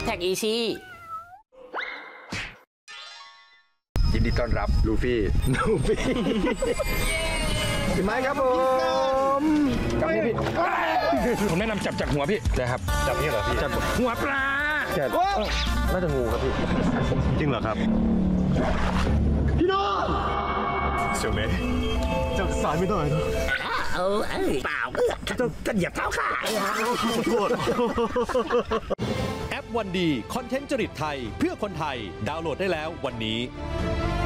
#easy ยินดีต้อนรับลูฟี่พี่ไม้ครับผมจับนี่พี่ผมแนะนำจับจากหัวพี่นะครับจับนี่เหรอพี่จับหัวปลาจับน่าจะงูครับพี่จริงเหรอครับพี่น้องเสี่ยวเมย์จับสายไม่ได้นะเปล่าจะเหยียบเท้าขาโทษแอปวันดีคอนเทนต์จริตไทยเพื่อคนไทยดาวน์โหลดได้แล้ววันนี้